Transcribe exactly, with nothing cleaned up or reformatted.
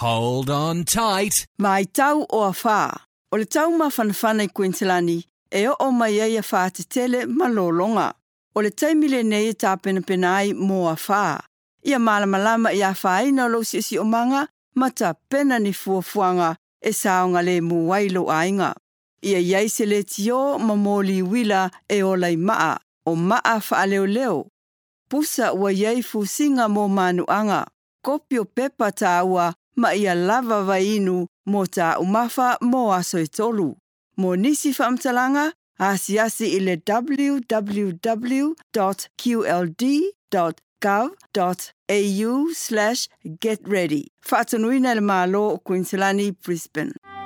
Hold on tight. Mai tau o a whā. O le tau mawhanawhana i Queenslandi, e o o mai ai a whā te tele malolonga. O le taimile nei e tāpena penai mō a whā. Ia malamalama i a whaina lo si si o manga, ma ta pena ni fuafuanga e saonga le muwailo ainga. Ia iai se le tio mamoli wila e o lai maa, o maa wha leo leo. Pusa ua iai fusinga mō manuanga. Kopio pepa ta ua ma ia lava vainu mō ta umafa mō aso e tolu. Mō nisi whaamtalanga, asi asi i le w w w dot q l d dot gov dot a u slash get ready. Whaatanuina le malo o Queenslandi, Brisbane.